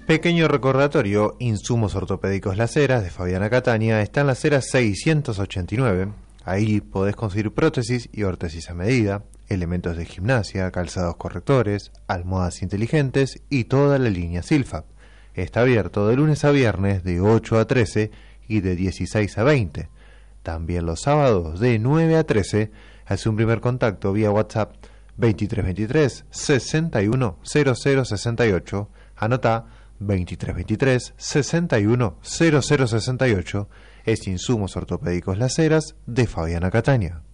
Pequeño recordatorio, insumos ortopédicos Las Heras de Fabiana Catania, está en Las Heras 689. Ahí podés conseguir prótesis y órtesis a medida, elementos de gimnasia, calzados correctores, almohadas inteligentes y toda la línea Silfab. Está abierto de lunes a viernes de 8 a 13 y de 16 a 20. También los sábados de 9 a 13. Hace un primer contacto vía WhatsApp 2323 610068. Anotá 2323 610068. Es Insumos Ortopédicos Las Heras de Fabiana Catania.